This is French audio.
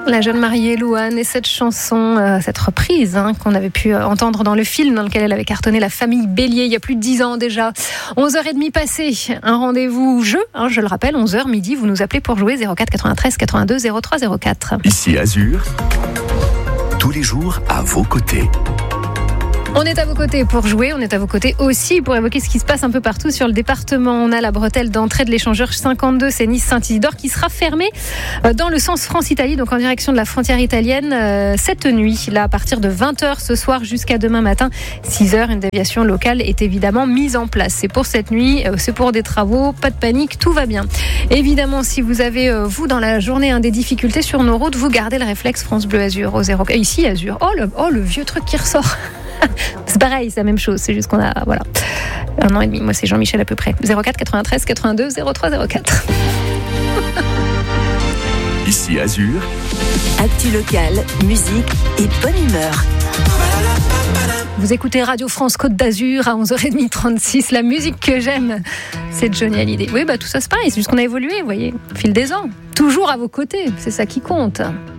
La jeune mariée Louane et cette chanson, cette reprise qu'on avait pu entendre dans le film dans lequel elle avait cartonné, La famille Bélier, il y a plus de 10 ans déjà. 11h30 passé, un rendez-vous jeu, je le rappelle, 11h midi, vous nous appelez pour jouer 04 93 82 03 04. Ici Azur, tous les jours à vos côtés. On est à vos côtés pour jouer, on est à vos côtés aussi pour évoquer ce qui se passe un peu partout sur le département. On a la bretelle d'entrée de l'échangeur 52, c'est Nice-Saint-Isidore, qui sera fermée dans le sens France-Italie, donc en direction de la frontière italienne, cette nuit, là, à partir de 20h ce soir jusqu'à demain matin, 6h. Une déviation locale est évidemment mise en place. C'est pour cette nuit, c'est pour des travaux, pas de panique, tout va bien. Évidemment, si vous avez, vous, dans la journée, des difficultés sur nos routes, vous gardez le réflexe France Bleu Azur au 0. Ici, Azur. Oh, le vieux truc qui ressort. C'est pareil, c'est la même chose, c'est juste qu'on a 1 an et demi. Moi, c'est Jean-Michel à peu près. 04 93 82 03 04. Ici Azur. Actu locale, musique et bonne humeur. Vous écoutez Radio France Côte d'Azur à 11h30 36. La musique que j'aime, c'est Johnny Hallyday. Oui, tout ça c'est pareil, c'est juste qu'on a évolué, vous voyez, au fil des ans. Toujours à vos côtés, c'est ça qui compte.